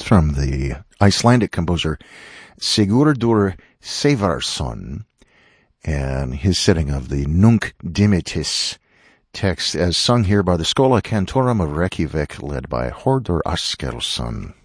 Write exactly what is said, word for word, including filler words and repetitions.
It's from the Icelandic composer Sigurdur Sævarsson, and his setting of the Nunc Dimittis text as sung here by the Schola Cantorum of Reykjavik, led by Hordur Askersson.